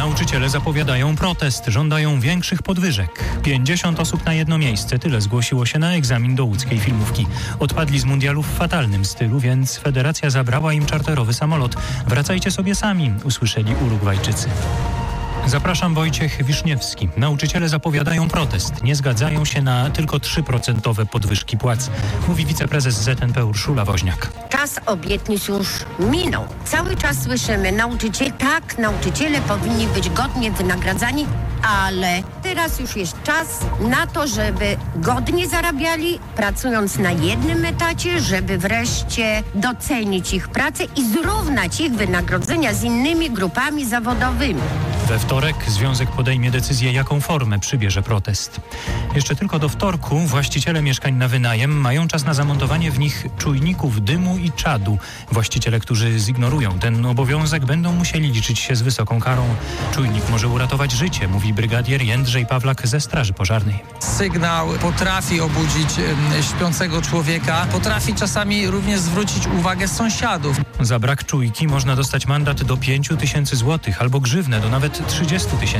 Nauczyciele zapowiadają protest, żądają większych podwyżek. 50 osób na jedno miejsce, tyle zgłosiło się na egzamin do łódzkiej filmówki. Odpadli z mundialu w fatalnym stylu, więc federacja zabrała im czarterowy samolot. Wracajcie sobie sami, usłyszeli Urugwajczycy. Zapraszam, Wojciech Wiszniewski. Nauczyciele zapowiadają protest. Nie zgadzają się na tylko 3% podwyżki płac, mówi wiceprezes ZNP Urszula Woźniak. Czas obietnic już minął. Cały czas słyszymy, nauczyciele powinni być godnie wynagradzani, ale teraz już jest czas na to, żeby godnie zarabiali, pracując na jednym etacie, żeby wreszcie docenić ich pracę i zrównać ich wynagrodzenia z innymi grupami zawodowymi. We wtorek związek podejmie decyzję, jaką formę przybierze protest. Jeszcze tylko do wtorku właściciele mieszkań na wynajem mają czas na zamontowanie w nich czujników dymu i czadu. Właściciele, którzy zignorują ten obowiązek, będą musieli liczyć się z wysoką karą. Czujnik może uratować życie, mówi brygadier Jędrzej Pawlak ze Straży Pożarnej. Sygnał potrafi obudzić śpiącego człowieka, potrafi czasami również zwrócić uwagę sąsiadów. Za brak czujki można dostać mandat do 5 000 złotych albo grzywnę do nawet 30 000.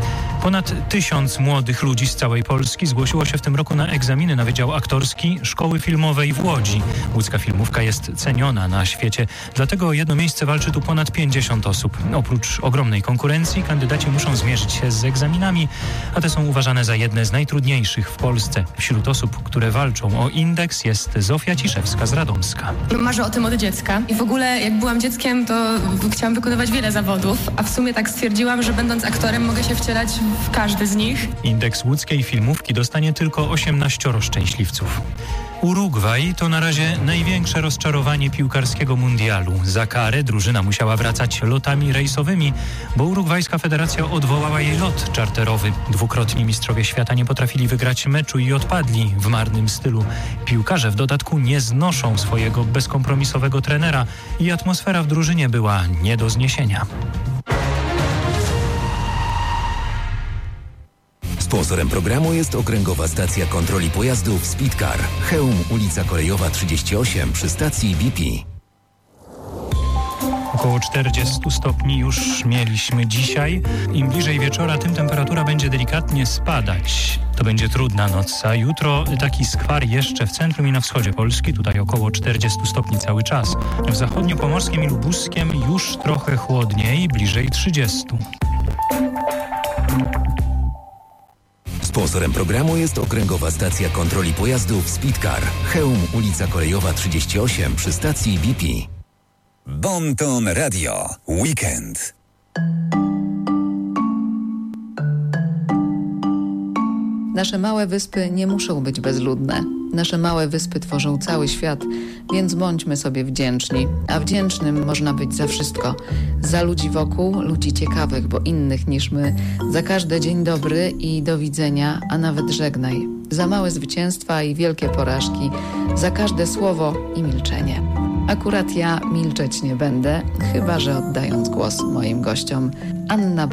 Ponad 1000 młodych ludzi z całej Polski zgłosiło się w tym roku na egzaminy na Wydział Aktorski Szkoły Filmowej w Łodzi. Łódzka filmówka jest ceniona na świecie, dlatego o jedno miejsce walczy tu ponad 50 osób. Oprócz ogromnej konkurencji kandydaci muszą zmierzyć się z egzaminami, a te są uważane za jedne z najtrudniejszych w Polsce. Wśród osób, które walczą o indeks, jest Zofia Ciszewska z Radomska. Marzę o tym od dziecka i w ogóle jak byłam dzieckiem, to chciałam wykonywać wiele zawodów, a w sumie tak stwierdziłam, że będąc aktorem mogę się wcielać w każdy z nich. Indeks łódzkiej filmówki dostanie tylko 18 szczęśliwców. Urugwaj to na razie największe rozczarowanie piłkarskiego mundialu. Za karę drużyna musiała wracać lotami rejsowymi, bo urugwajska federacja odwołała jej lot czarterowy. Dwukrotni mistrzowie świata nie potrafili wygrać meczu i odpadli w marnym stylu. Piłkarze w dodatku nie znoszą swojego bezkompromisowego trenera i atmosfera w drużynie była nie do zniesienia. Sponsorem programu jest Okręgowa Stacja Kontroli Pojazdów Speedcar. Chełm, ulica Kolejowa 38 przy stacji BP. Około 40 stopni już mieliśmy dzisiaj. Im bliżej wieczora, tym temperatura będzie delikatnie spadać. To będzie trudna noc, a jutro taki skwar jeszcze w centrum i na wschodzie Polski. Tutaj około 40 stopni cały czas. W zachodniopomorskim i lubuskiem już trochę chłodniej, bliżej 30. Sponsorem programu jest Okręgowa Stacja Kontroli Pojazdów Speedcar. Chełm, ulica Kolejowa 38 przy stacji BP. Bon Ton Radio. Weekend. Nasze małe wyspy nie muszą być bezludne. Nasze małe wyspy tworzą cały świat, więc bądźmy sobie wdzięczni. A wdzięcznym można być za wszystko. Za ludzi wokół, ludzi ciekawych, bo innych niż my. Za każdy dzień dobry i do widzenia, a nawet żegnaj. Za małe zwycięstwa i wielkie porażki. Za każde słowo i milczenie. Akurat ja milczeć nie będę, chyba że oddając głos moim gościom. Anna